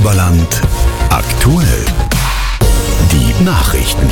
Oberland aktuell. Die Nachrichten.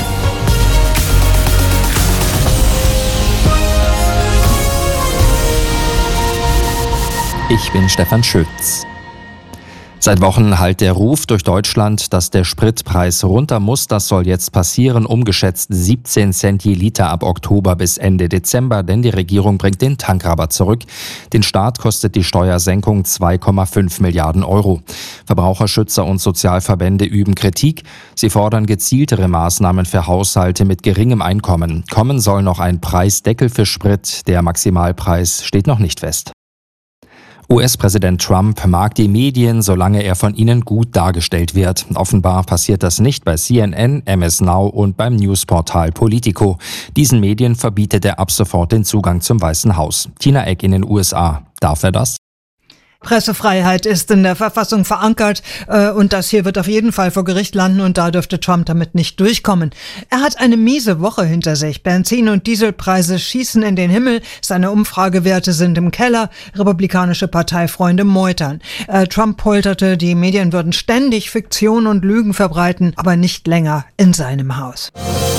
Ich bin Stefan Schütz. Seit Wochen hallt der Ruf durch Deutschland, dass der Spritpreis runter muss. Das soll jetzt passieren, umgeschätzt 17 Cent je Liter ab Oktober bis Ende Dezember, denn die Regierung bringt den Tankrabatt zurück. Den Staat kostet die Steuersenkung 2,5 Milliarden Euro. Verbraucherschützer und Sozialverbände üben Kritik. Sie fordern gezieltere Maßnahmen für Haushalte mit geringem Einkommen. Kommen soll noch ein Preisdeckel für Sprit. Der Maximalpreis steht noch nicht fest. US-Präsident Trump mag die Medien, solange er von ihnen gut dargestellt wird. Offenbar passiert das nicht bei CNN, MS Now und beim Newsportal Politico. Diesen Medien verbietet er ab sofort den Zugang zum Weißen Haus. Tina Eck in den USA. Darf er das? Pressefreiheit ist in der Verfassung verankert und das hier wird auf jeden Fall vor Gericht landen und da dürfte Trump damit nicht durchkommen. Er hat eine miese Woche hinter sich. Benzin- und Dieselpreise schießen in den Himmel, seine Umfragewerte sind im Keller, republikanische Parteifreunde meutern. Trump polterte, die Medien würden ständig Fiktion und Lügen verbreiten, aber nicht länger in seinem Haus.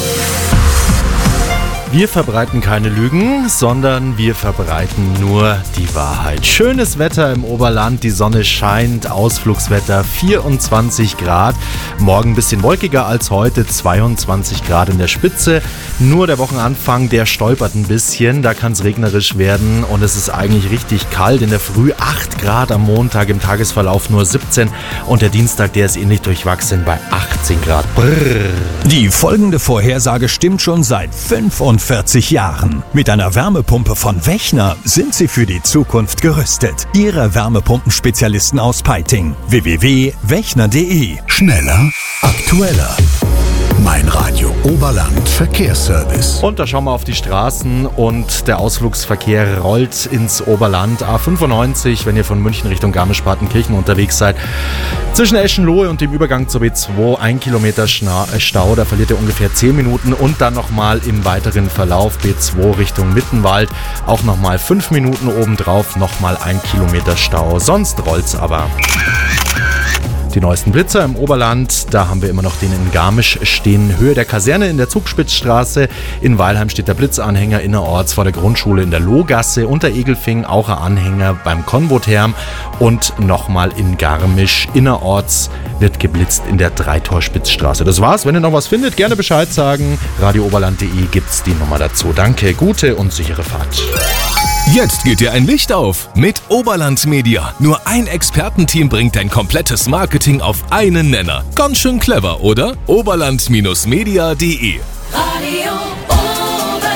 Wir verbreiten keine Lügen, sondern wir verbreiten nur die Wahrheit. Schönes Wetter im Oberland, die Sonne scheint, Ausflugswetter 24 Grad. Morgen ein bisschen wolkiger als heute, 22 Grad in der Spitze. Nur der Wochenanfang, der stolpert ein bisschen, da kann es regnerisch werden und es ist eigentlich richtig kalt. In der Früh 8 Grad am Montag, im Tagesverlauf nur 17 und der Dienstag, der ist ähnlich durchwachsen bei 18 Grad. Brrr. Die folgende Vorhersage stimmt schon seit 45 Jahren. Mit einer Wärmepumpe von Wechner sind Sie für die Zukunft gerüstet. Ihre Wärmepumpenspezialisten aus Peiting. www.wechner.de. Schneller, aktueller. Mein Radio Oberland Verkehrsservice. Und da schauen wir auf die Straßen und der Ausflugsverkehr rollt ins Oberland. A95, wenn ihr von München Richtung Garmisch-Partenkirchen unterwegs seid. Zwischen Eschenlohe und dem Übergang zur B2 1 Kilometer Stau, da verliert ihr ungefähr 10 Minuten und dann nochmal im weiteren Verlauf B2 Richtung Mittenwald auch nochmal 5 Minuten obendrauf, nochmal 1 Kilometer Stau. Sonst rollt's aber. Die neuesten Blitzer im Oberland, da haben wir immer noch den in Garmisch stehen, Höhe der Kaserne in der Zugspitzstraße. In Weilheim steht der Blitzanhänger innerorts vor der Grundschule in der Lohgasse. Unter Egelfing auch ein Anhänger beim Konvotherm. Und nochmal in Garmisch innerorts wird geblitzt in der Dreitorspitzstraße. Das war's. Wenn ihr noch was findet, gerne Bescheid sagen. radiooberland.de gibt's die Nummer dazu. Danke, gute und sichere Fahrt. Jetzt geht dir ein Licht auf mit Oberland Media. Nur ein Expertenteam bringt dein komplettes Marketing auf einen Nenner. Ganz schön clever, oder? Oberland-media.de. Radio Oberland.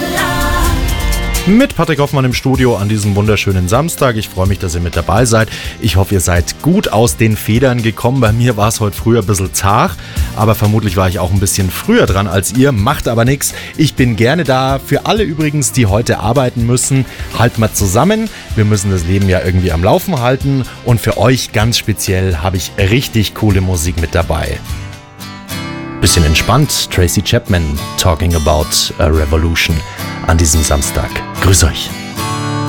Mit Patrick Hoffmann im Studio an diesem wunderschönen Samstag. Ich freue mich, dass ihr mit dabei seid. Ich hoffe, ihr seid gut aus den Federn gekommen. Bei mir war es heute früh ein bisschen zart, aber vermutlich war ich auch ein bisschen früher dran als ihr. Macht aber nichts. Ich bin gerne da. Für alle übrigens, die heute arbeiten müssen, halt mal zusammen. Wir müssen das Leben ja irgendwie am Laufen halten. Und für euch ganz speziell habe ich richtig coole Musik mit dabei. Bisschen entspannt. Tracy Chapman, Talking About a Revolution an diesem Samstag. Grüß euch.